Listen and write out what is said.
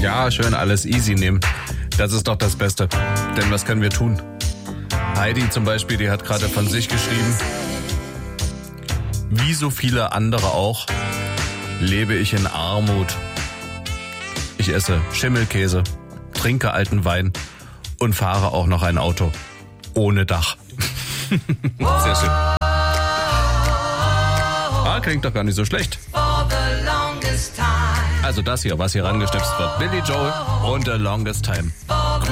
Ja, schön alles easy nehmen. Das ist doch das Beste. Denn was können wir tun? Heidi zum Beispiel, die hat gerade von sich geschrieben, wie so viele andere auch, lebe ich in Armut. Ich esse Schimmelkäse, trinke alten Wein und fahre auch noch ein Auto ohne Dach. Sehr schön. Ah, klingt doch gar nicht so schlecht. Also das hier, was hier rangestöpselt wird. Billy Joel und The Longest Time.